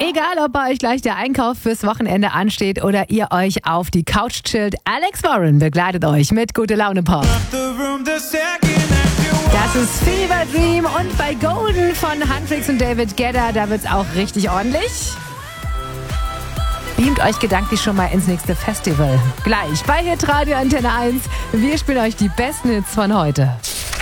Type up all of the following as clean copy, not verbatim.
Egal, ob bei euch gleich der Einkauf fürs Wochenende ansteht oder ihr euch auf die Couch chillt, Alex Warren begleitet euch mit Gute Laune Pop. Das ist Fever Dream und bei Golden von Huntrix und David Guetta, da wird's auch richtig ordentlich. Beamt euch gedanklich schon mal ins nächste Festival. Gleich bei Hitradio Antenne 1. Wir spielen euch die besten Hits von heute.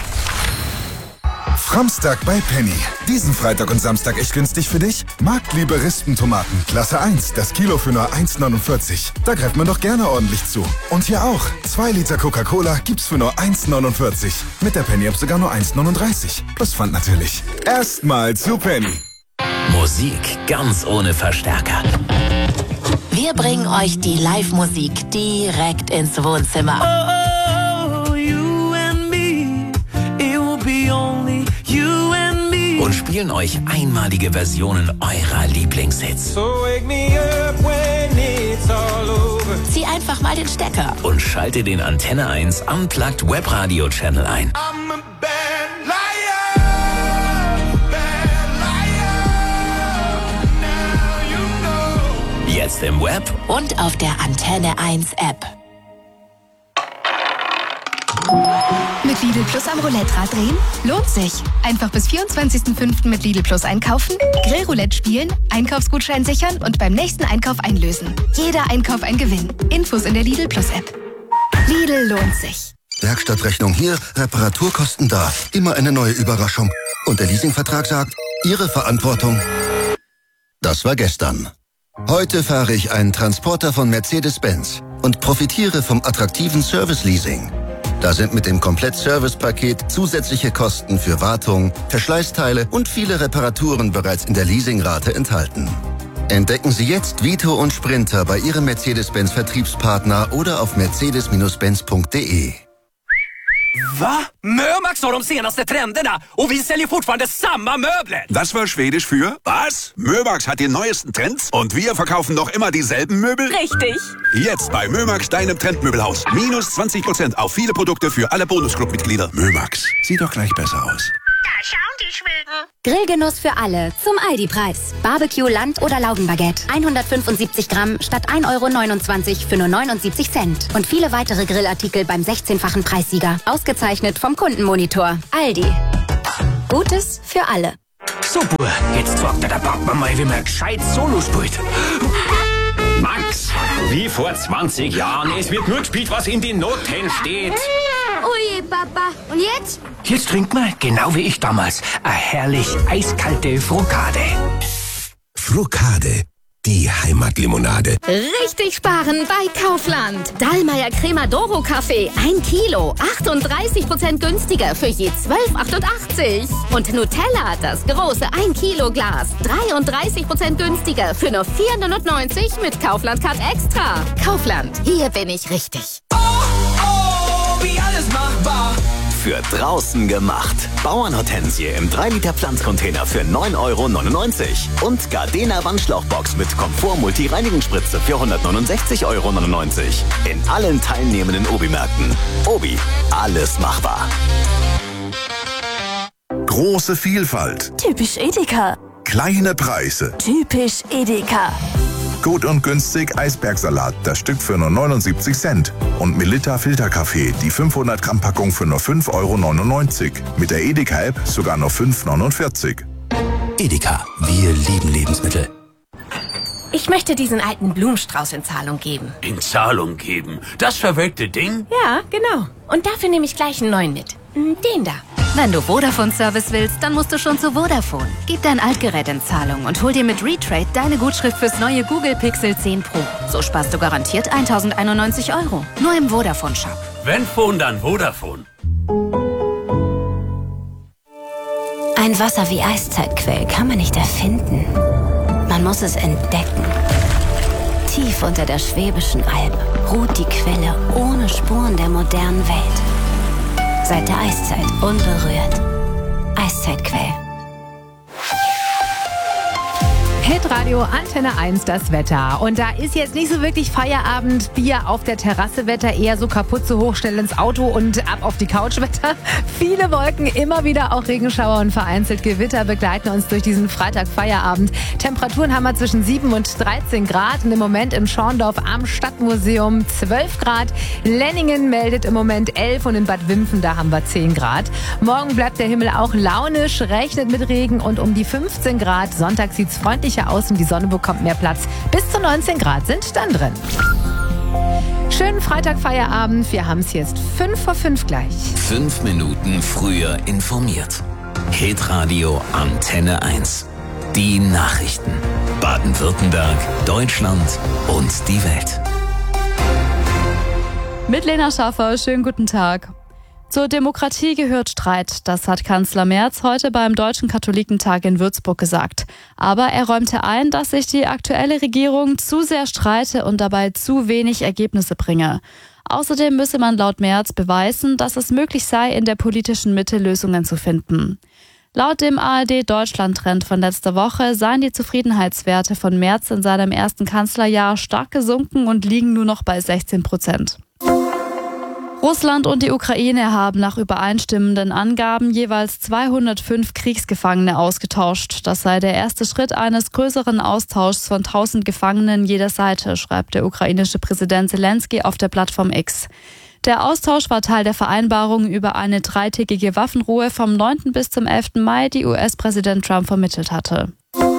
Framstag bei Penny. Diesen Freitag und Samstag echt günstig für dich? Marktliebe Rispentomaten, Klasse 1, das Kilo für nur 1,49. Da greift man doch gerne ordentlich zu. Und hier auch. 2 Liter Coca-Cola gibt's für nur 1,49. Mit der Penny-App sogar nur 1,39. Plus Pfand natürlich. Erstmal zu Penny. Musik ganz ohne Verstärker. Wir bringen euch die Live-Musik direkt ins Wohnzimmer. Oh, you and me, it will be only you and me. Und spielen euch einmalige Versionen eurer Lieblingshits. So wake me up when it's all over. Zieh einfach mal den Stecker. Und schalte den Antenne 1 Unplugged Webradio Channel ein. I'm a bad liar, now you know. Jetzt im Web Und auf der Antenne 1 App. Mit Lidl Plus am Roulette-Rad drehen? Lohnt sich. Einfach bis 24.05. mit Lidl Plus einkaufen, Grillroulette spielen, Einkaufsgutschein sichern und beim nächsten Einkauf einlösen. Jeder Einkauf ein Gewinn. Infos in der Lidl Plus App. Lidl lohnt sich. Werkstattrechnung hier, Reparaturkosten da. Immer eine neue Überraschung. Und der Leasingvertrag sagt, Ihre Verantwortung. Das war gestern. Heute fahre ich einen Transporter von Mercedes-Benz und profitiere vom attraktiven Service-Leasing. Da sind mit dem Komplett-Service-Paket zusätzliche Kosten für Wartung, Verschleißteile und viele Reparaturen bereits in der Leasingrate enthalten. Entdecken Sie jetzt Vito und Sprinter bei Ihrem Mercedes-Benz-Vertriebspartner oder auf mercedes-benz.de. Va? Mömax har de senaste trenderna och vi säljer fortfarande samma möbler. Das war Schwedisch für was? Mömax hat die neuesten Trends und wir verkaufen noch immer dieselben Möbel? Richtig. Jetzt bei Mömax, deinem Trendmöbelhaus. Minus 20% auf viele Produkte für alle Bonusclub-Mitglieder. Mömax, sieht doch gleich besser aus. Da schauen die Schweden. Grillgenuss für alle zum Aldi-Preis. Barbecue, Land- oder Laugenbaguette. 175 Gramm statt 1,29 € für nur 79 Cent. Und viele weitere Grillartikel beim 16-fachen Preissieger. Ausgezeichnet vom Kundenmonitor. Aldi. Gutes für alle. Super, jetzt sorgt der Papa mal, wie man gescheit Solo spielt. Max, wie vor 20 Jahren. Es wird nur gespielt, was in den Noten steht. Ui, Papa. Und jetzt? Jetzt trinkt man, genau wie ich damals, eine herrlich eiskalte Frukade. Frukade, die Heimatlimonade. Richtig sparen bei Kaufland. Dallmayr Cremadoro Kaffee 1 Kilo, 38% günstiger für je 12,88. Und Nutella, das große 1 Kilo Glas, 33% günstiger für nur 4,99 mit Kaufland Card Extra. Kaufland, hier bin ich richtig. Wie alles machbar. für draußen gemacht. Bauernhortensie im 3-Liter Pflanzcontainer für 9,99 € und Gardena Wandschlauchbox mit Komfort-Multi-Reinigungsspritze für 169,99 € in allen teilnehmenden Obi-Märkten. Obi, alles machbar. Große Vielfalt. Typisch Edeka. Kleine Preise. Typisch Edeka. Gut und günstig Eisbergsalat, das Stück für nur 79 Cent. Und Melitta Filterkaffee, die 500 Gramm Packung für nur 5,99 €. Mit der Edeka-App sogar nur 5,49 €. Edeka, wir lieben Lebensmittel. Ich möchte diesen alten Blumenstrauß in Zahlung geben. In Zahlung geben? Das verwelkte Ding? Ja, genau. Und dafür nehme ich gleich einen neuen mit. Den da. Wenn du Vodafone-Service willst, dann musst du schon zu Vodafone. Gib dein Altgerät in Zahlung und hol dir mit Retrade deine Gutschrift fürs neue Google Pixel 10 Pro. So sparst du garantiert 1.091 €. Nur im Vodafone-Shop. Wenn Phone, dann Vodafone. Ein Wasser wie Eiszeitquell kann man nicht erfinden. Man muss es entdecken. Tief unter der Schwäbischen Alb ruht die Quelle ohne Spuren der modernen Welt. Seit der Eiszeit unberührt. Eiszeitquell. Hitradio Antenne 1, das Wetter. Und da ist jetzt nicht so wirklich Feierabend, Bier auf der Terrasse Wetter, eher so kaputt, so hoch, schnell ins Auto und ab auf die Couch Wetter. Viele Wolken, immer wieder auch Regenschauer und vereinzelt Gewitter begleiten uns durch diesen Freitag Feierabend. Temperaturen haben wir zwischen 7 und 13 Grad und im Moment in Schorndorf am Stadtmuseum 12 Grad. Lenningen meldet im Moment 11 und in Bad Wimpfen, da haben wir 10 Grad. Morgen bleibt der Himmel auch launisch, rechnet mit Regen und um die 15 Grad. Sonntag sieht's freundlicher aus und die Sonne bekommt mehr Platz. Bis zu 19 Grad sind dann drin. Schönen Freitag Feierabend. Wir haben es jetzt 5:05 gleich. 5 Minuten früher informiert. Hitradio Antenne 1. Die Nachrichten. Baden-Württemberg, Deutschland und die Welt. Mit Lena Schaffer, schönen guten Tag. Zur Demokratie gehört Streit, das hat Kanzler Merz heute beim Deutschen Katholikentag in Würzburg gesagt. Aber er räumte ein, dass sich die aktuelle Regierung zu sehr streite und dabei zu wenig Ergebnisse bringe. Außerdem müsse man laut Merz beweisen, dass es möglich sei, in der politischen Mitte Lösungen zu finden. Laut dem ARD-Deutschland-Trend von letzter Woche seien die Zufriedenheitswerte von Merz in seinem ersten Kanzlerjahr stark gesunken und liegen nur noch bei 16%. Russland und die Ukraine haben nach übereinstimmenden Angaben jeweils 205 Kriegsgefangene ausgetauscht. Das sei der erste Schritt eines größeren Austauschs von 1000 Gefangenen jeder Seite, schreibt der ukrainische Präsident Zelensky auf der Plattform X. Der Austausch war Teil der Vereinbarung über eine 3-tägige Waffenruhe vom 9. bis zum 11. Mai, die US-Präsident Trump vermittelt hatte.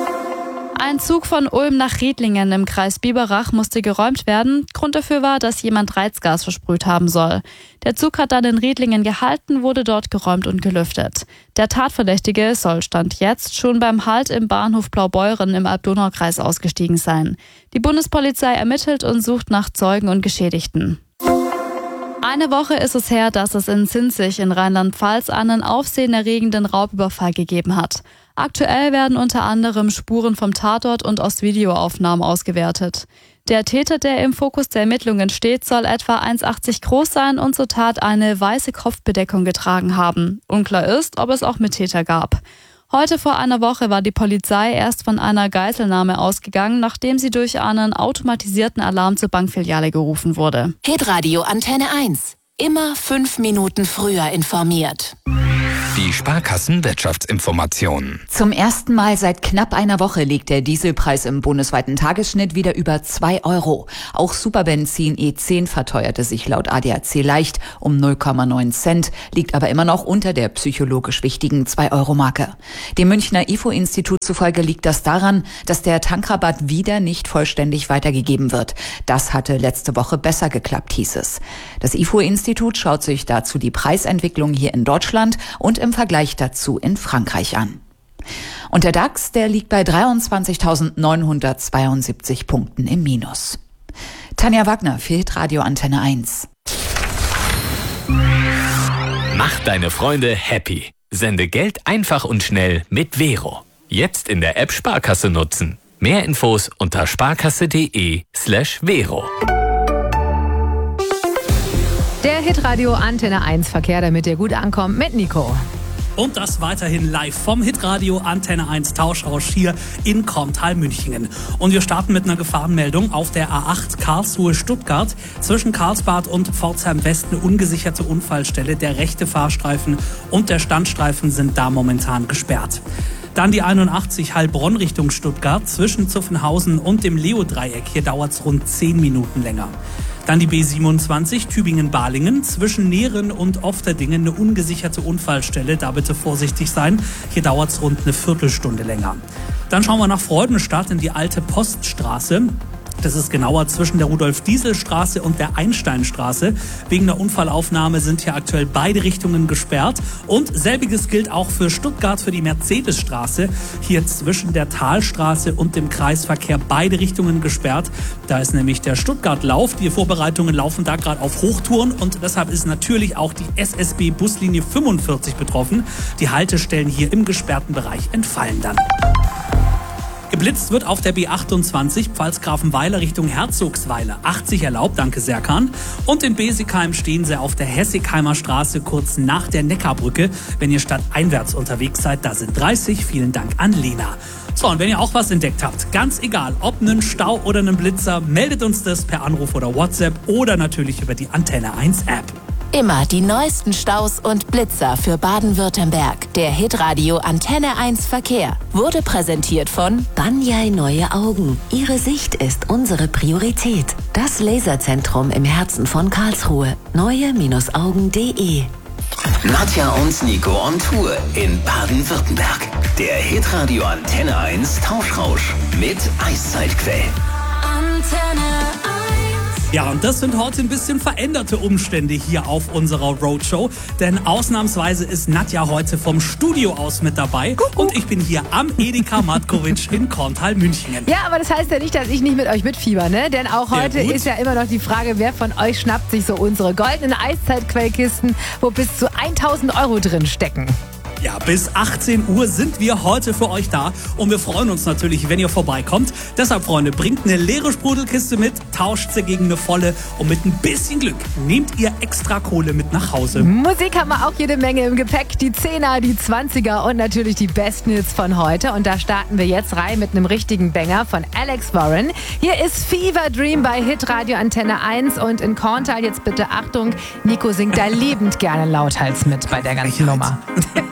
Ein Zug von Ulm nach Riedlingen im Kreis Biberach musste geräumt werden. Grund dafür war, dass jemand Reizgas versprüht haben soll. Der Zug hat dann in Riedlingen gehalten, wurde dort geräumt und gelüftet. Der Tatverdächtige soll Stand jetzt schon beim Halt im Bahnhof Blaubeuren im Alb-Donau-Kreis ausgestiegen sein. Die Bundespolizei ermittelt und sucht nach Zeugen und Geschädigten. Eine Woche ist es her, dass es in Zinzig in Rheinland-Pfalz einen aufsehenerregenden Raubüberfall gegeben hat. Aktuell werden unter anderem Spuren vom Tatort und aus Videoaufnahmen ausgewertet. Der Täter, der im Fokus der Ermittlungen steht, soll etwa 1,80 groß sein und zur Tat eine weiße Kopfbedeckung getragen haben. Unklar ist, ob es auch Mittäter gab. Heute vor einer Woche war die Polizei erst von einer Geiselnahme ausgegangen, nachdem sie durch einen automatisierten Alarm zur Bankfiliale gerufen wurde. Hitradio Antenne 1. Immer 5 Minuten früher informiert. Die Sparkassen-Wirtschaftsinformationen. Zum ersten Mal seit knapp einer Woche liegt der Dieselpreis im bundesweiten Tagesschnitt wieder über 2 Euro. Auch Superbenzin E10 verteuerte sich laut ADAC leicht um 0,9 Cent, liegt aber immer noch unter der psychologisch wichtigen 2-Euro-Marke. Dem Münchner IFO-Institut zufolge liegt das daran, dass der Tankrabatt wieder nicht vollständig weitergegeben wird. Das hatte letzte Woche besser geklappt, hieß es. Das IFO-Institut schaut sich dazu die Preisentwicklung hier in Deutschland und im Vergleich dazu in Frankreich an. Und der DAX, der liegt bei 23.972 Punkten im Minus. Tanja Wagner für Hitradio Antenne 1. Mach deine Freunde happy. Sende Geld einfach und schnell mit Vero. Jetzt in der App Sparkasse nutzen. Mehr Infos unter sparkasse.de/Vero. Der Hitradio Antenne 1 Verkehr, damit ihr gut ankommt, mit Nico. Und das weiterhin live vom Hitradio Antenne 1 Tauschrausch hier in Korntal-Münchingen. Und wir starten mit einer Gefahrenmeldung auf der A8 Karlsruhe-Stuttgart. Zwischen Karlsbad und Pforzheim West eine ungesicherte Unfallstelle. Der rechte Fahrstreifen und der Standstreifen sind da momentan gesperrt. Dann die 81 Heilbronn Richtung Stuttgart. Zwischen Zuffenhausen und dem Leo-Dreieck. Hier dauert es rund 10 Minuten länger. Dann die B27 Tübingen-Balingen, zwischen Nehren und Ofterdingen eine ungesicherte Unfallstelle. Da bitte vorsichtig sein, hier dauert es rund eine Viertelstunde länger. Dann schauen wir nach Freudenstadt in die alte Poststraße. Das ist genauer zwischen der Rudolf-Diesel-Straße und der Einsteinstraße. Wegen der Unfallaufnahme sind hier aktuell beide Richtungen gesperrt. Und selbiges gilt auch für Stuttgart, für die Mercedesstraße. Hier zwischen der Talstraße und dem Kreisverkehr beide Richtungen gesperrt. Da ist nämlich der Stuttgart-Lauf. Die Vorbereitungen laufen da gerade auf Hochtouren. Und deshalb ist natürlich auch die SSB-Buslinie 45 betroffen. Die Haltestellen hier im gesperrten Bereich entfallen dann. Geblitzt wird auf der B28 Pfalzgrafenweiler Richtung Herzogsweiler. 80 erlaubt, danke Serkan. Und in Besigheim stehen sie auf der Hessigheimer Straße kurz nach der Neckarbrücke. Wenn ihr stadteinwärts unterwegs seid, da sind 30. Vielen Dank an Lena. So, und wenn ihr auch was entdeckt habt, ganz egal, ob einen Stau oder einen Blitzer, meldet uns das per Anruf oder WhatsApp oder natürlich über die Antenne 1 App. Immer die neuesten Staus und Blitzer für Baden-Württemberg. Der Hitradio Antenne 1 Verkehr wurde präsentiert von Banyai Neue Augen. Ihre Sicht ist unsere Priorität. Das Laserzentrum im Herzen von Karlsruhe. neue-augen.de. Nadja und Nico on Tour in Baden-Württemberg. Der Hitradio Antenne 1 Tauschrausch mit Eiszeitquell. Antenne 1. Ja, und das sind heute ein bisschen veränderte Umstände hier auf unserer Roadshow, denn ausnahmsweise ist Nadja heute vom Studio aus mit dabei und ich bin hier am Edeka Matkovic in Korntal-Münchingen. Ja, aber das heißt ja nicht, dass ich nicht mit euch mitfieber, ne? Denn auch heute ist ja immer noch die Frage, wer von euch schnappt sich so unsere goldenen Eiszeitquellkisten, wo bis zu 1.000 € drin stecken. Ja, bis 18 Uhr sind wir heute für euch da und wir freuen uns natürlich, wenn ihr vorbeikommt. Deshalb, Freunde, bringt eine leere Sprudelkiste mit, tauscht sie gegen eine volle und mit ein bisschen Glück nehmt ihr extra Kohle mit nach Hause. Musik haben wir auch jede Menge im Gepäck, die 10er, die 20er und natürlich die besten Hits von heute. Und da starten wir jetzt rein mit einem richtigen Banger von Alex Warren. Hier ist Fever Dream bei Hitradio Antenne 1 und in Korntal jetzt bitte Achtung, Nico singt da liebend gerne lauthals mit bei der ganzen Nummer.